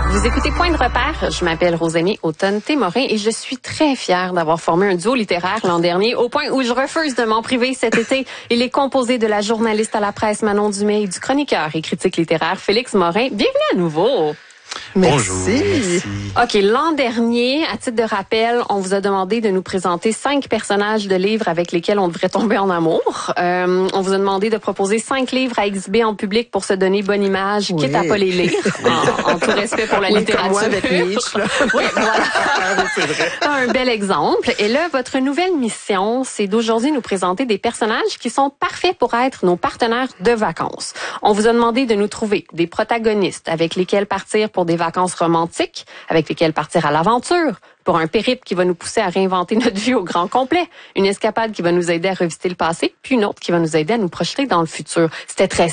Vous écoutez Point de repère, je m'appelle Rosémie Automne-Témorin et je suis très fière d'avoir formé un duo littéraire l'an dernier au point où je refuse de m'en priver cet été. Il est composé de la journaliste à la presse Manon Dumais et du chroniqueur et critique littéraire Félix Morin. Bienvenue à nouveau! Bonjour. Merci. OK, l'an dernier, à titre de rappel, on vous a demandé de nous présenter 5 personnages de livres avec lesquels on devrait tomber en amour. On vous a demandé de proposer 5 livres à exhiber en public pour se donner bonne image, quitte à pas les lire, en tout respect pour la littérature. Comme moi avec Nietzsche, là. Oui, voilà. C'est vrai. Un bel exemple. Et là, votre nouvelle mission, c'est d'aujourd'hui nous présenter des personnages qui sont parfaits pour être nos partenaires de vacances. On vous a demandé de nous trouver des protagonistes avec lesquels partir pour des vacances romantiques, avec lesquels partir à l'aventure, pour un périple qui va nous pousser à réinventer notre vie au grand complet, une escapade qui va nous aider à revisiter le passé, puis une autre qui va nous aider à nous projeter dans le futur. C'était très